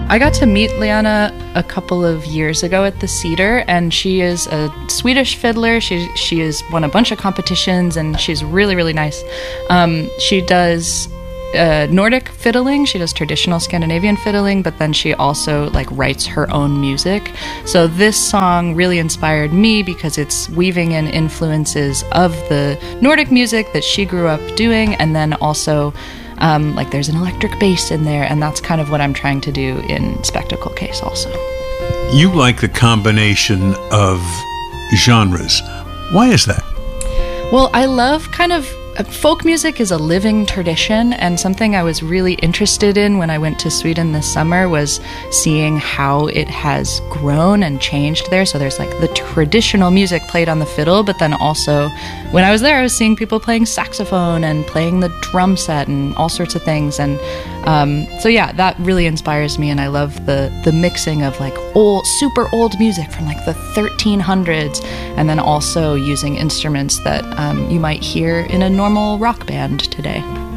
I got to meet Liana a couple of years ago at the Cedar, and she is a Swedish fiddler. She has won a bunch of competitions, and she's really, really nice. She does Nordic fiddling. She does traditional Scandinavian fiddling, but then she also like writes her own music. So this song really inspired me because it's weaving in influences of the Nordic music that she grew up doing, and then also like there's an electric bass in there, and that's kind of what I'm trying to do in Spectacle Case also. You like the combination of genres. Why is that? Well, I love kind of folk music is a living tradition, and something I was really interested in when I went to Sweden this summer was seeing how it has grown and changed there. So there's like the traditional music played on the fiddle, but then also when I was there, I was seeing people playing saxophone and playing the drum set and all sorts of things. And so yeah, that really inspires me, and I love the mixing of like old, super old music from like the 1300s, and then also using instruments that you might hear in a normal rock band today.